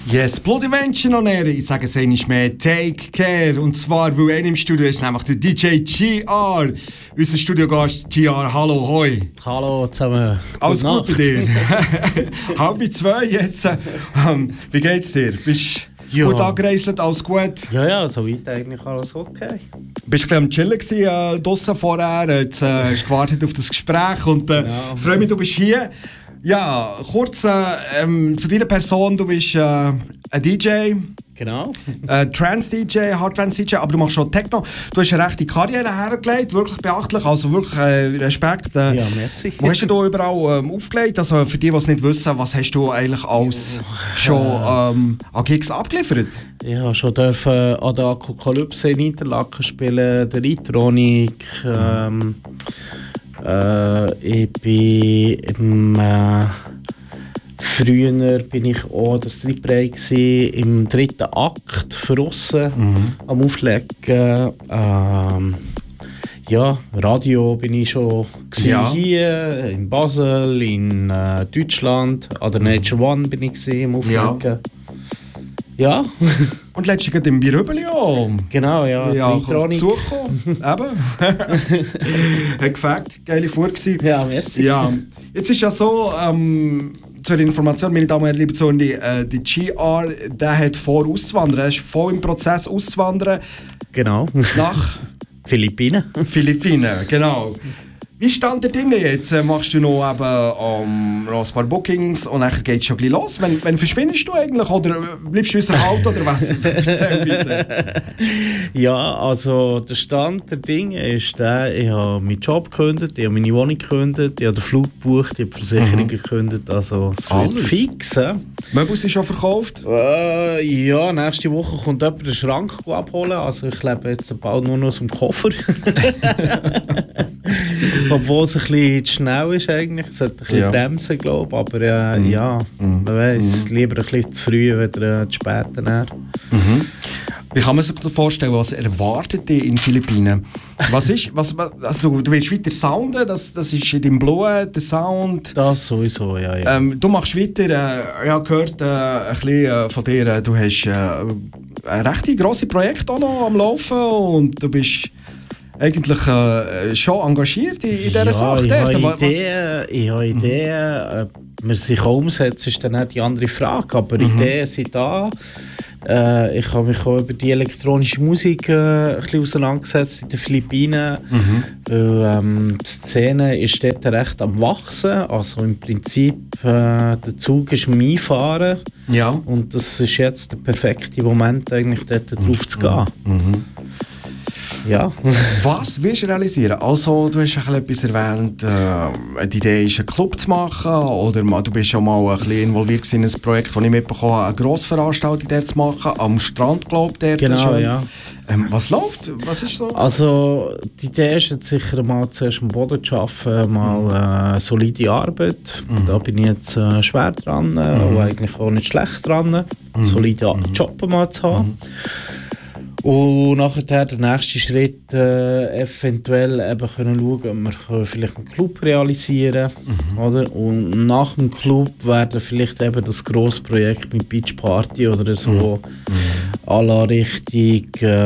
Yes, Bloody Menschen on Air. Ich sage es einmal mehr, take care. Und zwar, weil einer im Studio ist, nämlich der DJ GR. Unser Studiogast GR, hallo, hoi. Hallo zusammen. Alles gut bei dir? 1:30 jetzt. Wie geht's dir? Bist du gut angereist, alles gut? Ja, soweit eigentlich alles okay. Bist du ein bisschen am Chillen draussen vorher? Jetzt hast du gewartet auf das Gespräch und freue mich, du bist hier. Ja, kurz zu deiner Person. Du bist ein DJ. Genau. Trance-DJ, Hard-Trance-DJ, aber du machst schon Techno. Du hast eine rechte Karriere hergelegt, wirklich beachtlich, also wirklich Respekt. Ja, merci. Wo hast du da überall aufgelegt? Also für die, die es nicht wissen, was hast du eigentlich alles schon an Gigs abgeliefert? Ich durfte schon an der Apokalypse in Interlaken spielen, der Itronic. Ich bin früher bin ich auch das Librei im 3. Akt draussen am Auflegen. Radio bin ich schon hier in Basel, in Deutschland. An der Nature One bin ich im Auflegen. Ja. Und letztens gerade im Biröbeli auch. Genau, ja. Ja, zugekommen. Eben. Hat gefällt. Geile Fuhr gewesen. Ja, merci. Ja. Jetzt ist ja so, zur Information, meine Damen und Herren, liebe Zuhörer, die GR, der hat vor auszuwandern. Er ist voll im Prozess auszuwandern. Genau. Nach Philippinen, genau. Wie stand der Dinge jetzt? Machst du noch, eben, noch ein paar Bookings und dann geht es schon gleich los? Wenn verschwindest du eigentlich oder bleibst du in unserer Halt oder was? Erzähl bitte. Ja, also der Stand der Dinge ist der, ich habe meinen Job gekündigt, ich habe meine Wohnung gekündigt, ich habe den Flug gebucht, ich habe die Versicherung gekündigt, also es wird fix. Möbel sind schon verkauft? Ja, nächste Woche kommt jemand den Schrank abholen, also ich lebe jetzt bald nur noch aus dem Koffer. Obwohl es ein bisschen zu schnell ist eigentlich, es sollte ein bisschen bremsen, glaube ich, aber man weiss, lieber ein bisschen zu früh als zu spät. Wie kann man sich das vorstellen, was erwartet dich in den Philippinen? Also du willst weiter sounden, das ist in deinem Blut, der Sound. Das sowieso, ja. Du machst weiter, ich habe gehört ein bisschen von dir, du hast ein recht grosses Projekt auch noch am Laufen und du bist eigentlich schon engagiert in dieser Sache. Ich habe Ideen. Ob man sie umsetzt, ist dann nicht die andere Frage. Aber Ideen sind da. Ich habe mich auch über die elektronische Musik ein bisschen auseinandergesetzt in den Philippinen. Die Szene ist dort recht am Wachsen. Also im Prinzip, der Zug ist am Einfahren. Ja. Und das ist jetzt der perfekte Moment, eigentlich dort drauf zu gehen. Ja. Was willst du realisieren? Also, du hast etwas erwähnt, die Idee ist, einen Club zu machen, oder du bist schon mal ein bisschen involviert in ein Projekt, das ich mitbekommen habe, eine Grossveranstaltung der zu machen, am Strand, glaube ich. Genau, ja. Was läuft? Was ist so? Also, die Idee ist jetzt sicher mal zuerst am Boden zu arbeiten, mal solide Arbeit. Da bin ich jetzt schwer dran, aber eigentlich auch nicht schlecht dran, solide Job mal zu haben. Und nachher der nächste Schritt eventuell eben können schauen, ob wir vielleicht einen Club realisieren können. Oder? Und nach dem Club werden vielleicht eben das grosse Projekt mit Beach Party oder so à la Richtung,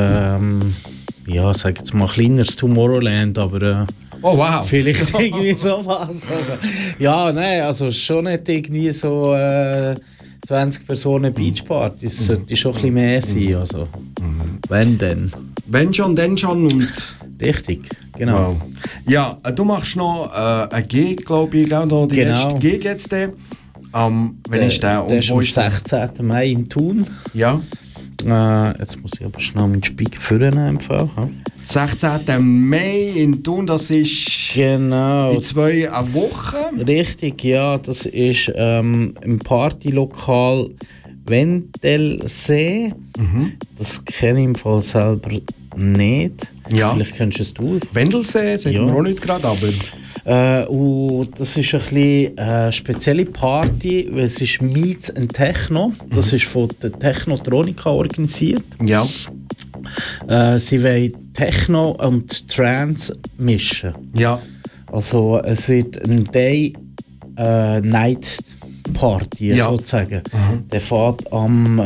sag jetzt mal kleineres Tomorrowland, aber oh wow! Vielleicht irgendwie sowas. Also schon nicht irgendwie so 20 Personen Beachpartys, sollte schon ein bisschen mehr sein. Also. Wenn denn? Wenn schon, denn schon. Und richtig, genau. Wow. Ja, du machst noch ein Gig, glaube ich, die letzte Gig jetzt. Wenn ist der? Der ist am 16. Mai in Thun. Ja. Jetzt muss ich aber schnell meinen Speaker vornehmen. 16. Mai in Thun, das ist in 2 Wochen. Richtig, ja. Das ist im Partylokal Wendelsee. Das kenne ich im Fall selber nicht. Ja. Vielleicht kennst du es. Wendelsee, sagen wir auch nicht gerade, aber... und das ist ein bisschen eine spezielle Party, weil es ist Meets and Techno. Das ist von der Technotronica organisiert. Ja. Sie wollen Techno und Trance mischen. Ja. Also es wird ein Day Night Party sozusagen. Der fährt am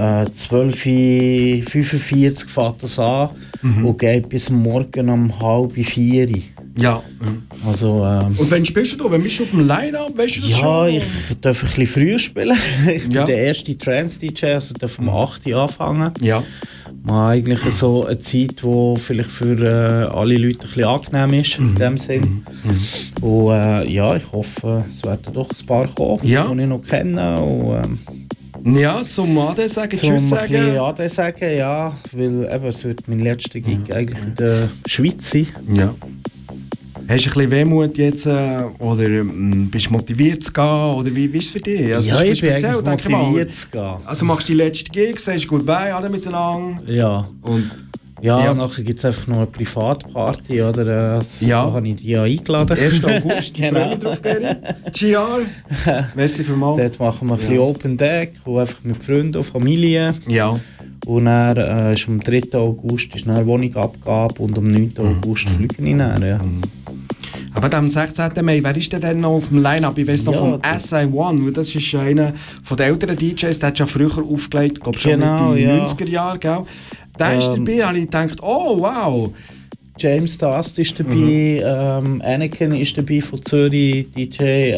12:45 Uhr fährt das an und geht bis morgen um 3:30 Uhr. Ja. Also, und wann spielst du? Wann bist du auf dem Line-Up? Weißt du das schon? Ja, ich darf ein bisschen früher spielen. Ich bin Ja. der erste Trance-DJ, also darf um 8 Uhr anfangen. Ja. Mal eigentlich so eine Zeit, die vielleicht für alle Leute ein bisschen angenehm ist, in dem Sinn. Und ja, ich hoffe, es werden doch ein paar kommen, Ja. die ich noch kenne. Und, Ja, zum Ade sagen, zum Tschüss ein bisschen sagen. Ade sagen, ja, weil eben, es wird mein letzter Gig eigentlich in der Schweiz sein. Ja. Hast du ein bisschen Wehmut jetzt oder bist du motiviert zu gehen? Oder wie ist es für dich? Also, Ja, es ist ich bin speziell, eigentlich denke ich mal. motiviert zu gehen. Also machst du die letzte Gig, sagst goodbye alle miteinander. Ja. Und Ja, nachher gibt es einfach noch eine Privatparty, oder? Da habe ich die ja eingeladen. 1. August, ich freue mich drauf, Gary. GR, merci vielmals. Dort machen wir ein bisschen Open Deck, und einfach mit Freunden und Familie. Ja. Und dann ist am 3. August ist dann Wohnungabgabe und am 9. August fliegen ich dann. Ja. Aber am 16. Mai, wer ist denn dann noch auf dem Line-Up? Ich weiss noch vom SI1, weil das ist einer der älteren DJs, der hat schon früher aufgelegt, ich glaube schon Genau, in den ja. 90er Jahren, gell? Der ist dabei, habe ich gedacht, oh wow. James Dust ist dabei, Anakin ist dabei von Zürich, DJ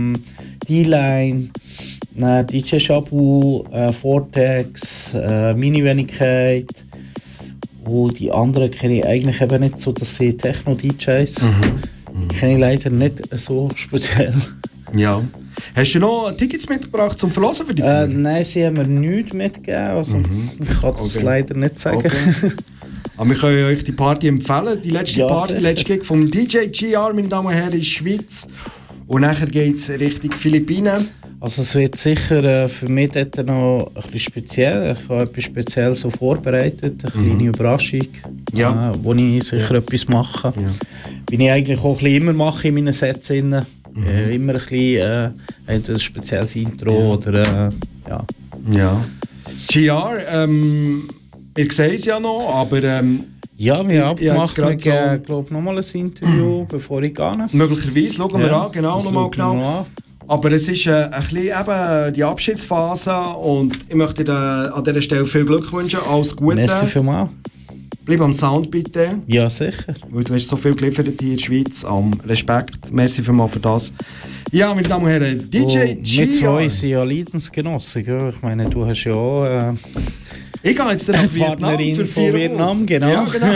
D-Line, DJ Shabu, Vortex, Mini-Wenigkeit. Und die anderen kenne ich eigentlich eben nicht so, dass sie Techno-DJs. Die kenne ich leider nicht so speziell. Ja. Hast du noch Tickets mitgebracht zum Verlosen für die Tour? Nein, sie haben mir nichts mitgegeben, also ich kann das leider nicht sagen. Okay. Aber wir können euch die Party empfehlen. Die letzte Party, die letzte Gig vom DJ GR, meine Damen und Herren, in der Schweiz. Und nachher geht es Richtung Philippinen. Also es wird sicher für mich dort noch ein bisschen speziell. Ich habe etwas Spezielles so vorbereitet, eine kleine Überraschung, wo ich sicher etwas mache. Ja. Wie ich eigentlich auch ein bisschen immer mache in meinen Sets. Immer ein bisschen ein spezielles Intro oder ja. Ja. GR, ihr seht es ja noch, aber ja, wir haben abgemacht, wir geben, glaube nochmal ein Interview, bevor ich gehe. Möglicherweise, schauen wir an, genau, nochmal genau. Aber es ist ein bisschen eben die Abschiedsphase und ich möchte dir an dieser Stelle viel Glück wünschen, alles Gute. Merci vielmals. Bleib am Sound bitte. Ja, sicher. Weil du hast so viel geliefert hier in der Schweiz. Respekt, merci vielmals für das. Ja, meine Damen und Herren, DJ GR. Wir zwei sind ja Leidensgenossen, gell? Ich meine, du hast ja auch... ich gehe jetzt nach Vietnam für 4 Wochen. Vietnam, genau. Ja, genau.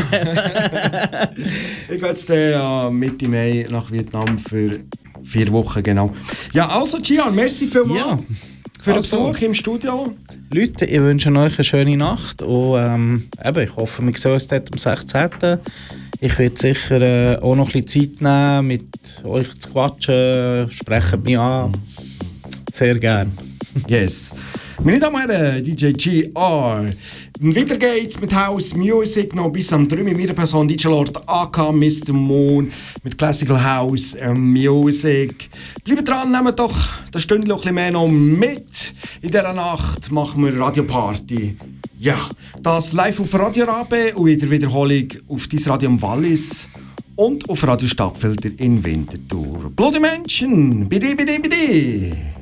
Ich gehe jetzt Mitte Mai nach Vietnam für 4 Wochen, genau. Ja, also GR, merci vielmals für den Besuch im Studio. Leute, ich wünsche euch eine schöne Nacht und ich hoffe, wir sehen uns dort am 16. Ich werde sicher auch noch ein bisschen Zeit nehmen, mit euch zu quatschen. Sprecht mich an. Sehr gerne. Yes. Meine Damen und Herren, DJ GR. Weiter geht's mit House Music noch bis am 3 mit meiner Person DJ Lord AK Mr. Moon mit Classical House Music. Bleibt dran, nehmt doch das Stündchen ein bisschen mehr noch mit. In dieser Nacht machen wir Radioparty. Ja, das live auf Radio Rabe und in der Wiederholung auf dein Radio am Wallis und auf Radio Stadtfelder in Winterthur. Bloody Menschen, bitte, bitte, bitte.